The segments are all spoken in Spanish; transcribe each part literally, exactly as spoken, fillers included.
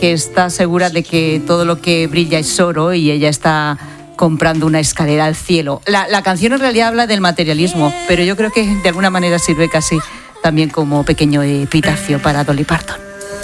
que está segura de que todo lo que brilla es oro y ella está comprando una escalera al cielo. La, la canción en realidad habla del materialismo, pero yo creo que de alguna manera sirve casi también como pequeño epitafio para Dolly Parton.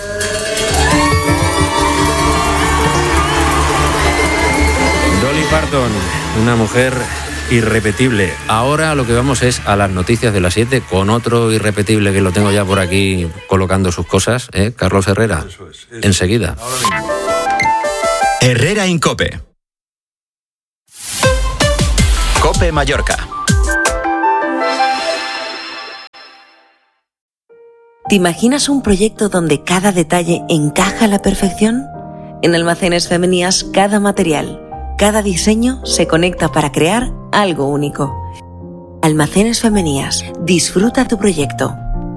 Dolly Parton, una mujer irrepetible. Ahora lo que vamos es a las noticias de las siete con otro irrepetible que lo tengo ya por aquí colocando sus cosas, ¿eh? Carlos Herrera. Eso es, eso enseguida. Herrera en COPE. COPE Mallorca. ¿Te imaginas un proyecto donde cada detalle encaja a la perfección? En Almacenes Femenías, cada material, cada diseño se conecta para crear algo único. Almacenes Femenías. Disfruta tu proyecto.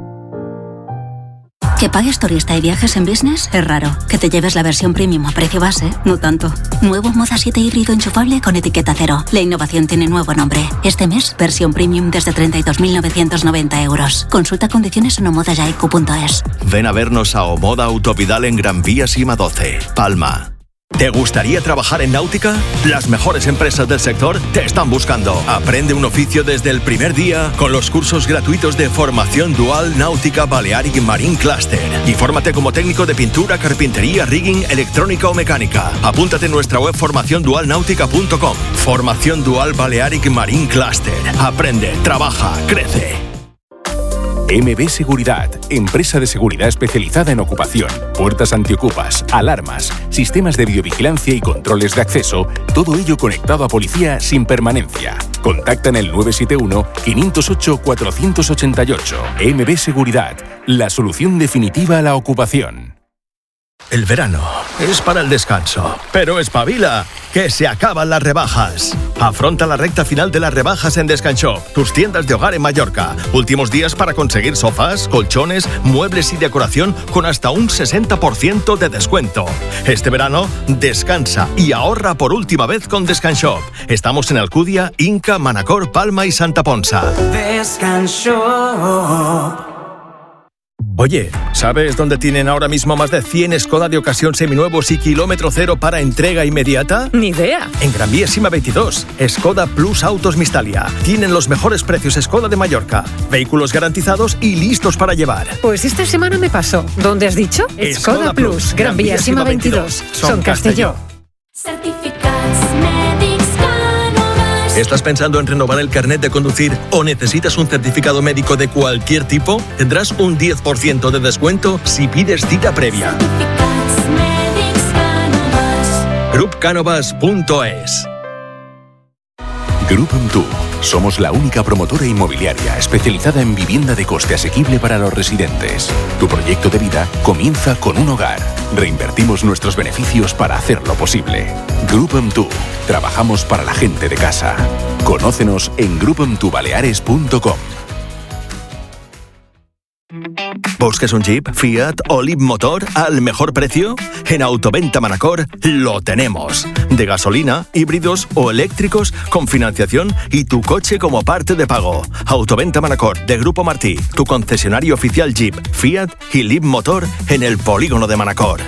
Que pagues turista y viajes en business es raro. Que te lleves la versión premium a precio base, no tanto. Nuevo Moda siete híbrido enchufable con etiqueta cero. La innovación tiene nuevo nombre. Este mes, versión premium desde treinta y dos mil novecientos noventa euros. Consulta condiciones en omodayaiku punto es. Ven a vernos a Omoda Autovidal en Gran Vía Sima doce, Palma. ¿Te gustaría trabajar en náutica? Las mejores empresas del sector te están buscando. Aprende un oficio desde el primer día con los cursos gratuitos de formación dual Náutica Balearic Marine Cluster. Y fórmate como técnico de pintura, carpintería, rigging, electrónica o mecánica. Apúntate en nuestra web formación dual náutica punto com. Formación Dual Balearic Marine Cluster. Aprende, trabaja, crece. M B Seguridad, empresa de seguridad especializada en ocupación, puertas antiocupas, alarmas, sistemas de videovigilancia y controles de acceso, todo ello conectado a policía sin permanencia. Contacta en el nueve siete uno, cinco cero ocho, cuatro ocho ocho. M B Seguridad, la solución definitiva a la ocupación. El verano es para el descanso, pero espabila, que se acaban las rebajas. Afronta la recta final de las rebajas en Descanshop, tus tiendas de hogar en Mallorca. Últimos días para conseguir sofás, colchones, muebles y decoración con hasta un sesenta por ciento de descuento. Este verano, descansa y ahorra por última vez con Descanshop. Estamos en Alcudia, Inca, Manacor, Palma y Santa Ponsa. Descanshop. Oye, ¿sabes dónde tienen ahora mismo más de cien Skoda de ocasión seminuevos y kilómetro cero para entrega inmediata? Ni idea. En Gran Vía Sima veintidós, Skoda Plus Autos Mistalia. Tienen los mejores precios Skoda de Mallorca. Vehículos garantizados y listos para llevar. Pues esta semana me pasó. ¿Dónde has dicho? Skoda, Skoda Plus, Plus, Gran Vía Sima veintidós. Son Castelló. ¿Estás pensando en renovar el carnet de conducir o necesitas un certificado médico de cualquier tipo? Tendrás un diez por ciento de descuento si pides cita previa. Grup Cánovas punto es. Grupo M T U. Somos la única promotora inmobiliaria especializada en vivienda de coste asequible para los residentes. Tu proyecto de vida comienza con un hogar. Reinvertimos nuestros beneficios para hacerlo posible. Grupo M T U. Trabajamos para la gente de casa. Conócenos en grupo m t u baleares punto com. ¿Buscas un Jeep, Fiat o Leapmotor al mejor precio? En Autoventa Manacor lo tenemos. De gasolina, híbridos o eléctricos con financiación y tu coche como parte de pago. Autoventa Manacor de Grupo Martí, tu concesionario oficial Jeep, Fiat y Leapmotor en el polígono de Manacor.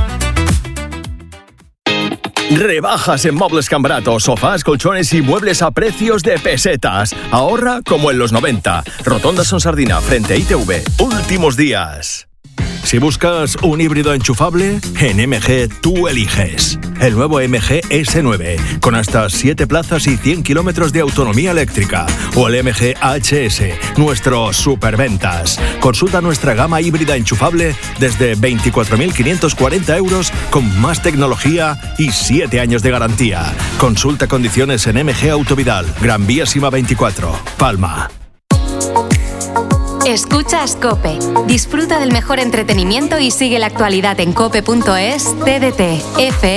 Rebajas en Muebles Cambarato, sofás, colchones y muebles a precios de pesetas. Ahorra como en los noventa. Rotonda Son Sardina, frente a I T V. Últimos días. Si buscas un híbrido enchufable, en M G tú eliges. El nuevo M G S nueve, con hasta siete plazas y cien kilómetros de autonomía eléctrica. O el M G H S, nuestro superventas. Consulta nuestra gama híbrida enchufable desde veinticuatro mil quinientos cuarenta euros con más tecnología y siete años de garantía. Consulta condiciones en M G Autovidal, Gran Vía Sima veinticuatro, Palma. Escuchas COPE. Disfruta del mejor entretenimiento y sigue la actualidad en cope punto es, T D T, F